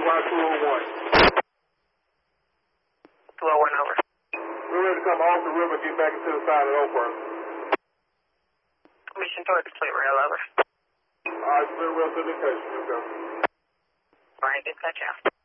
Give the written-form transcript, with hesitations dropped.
Y201. 201 over. We're ready to come off the river and get back into the side of Oakburn. Mission toward the split rail over. Alright, split rail to the location. Let's go. Alright, good touch out.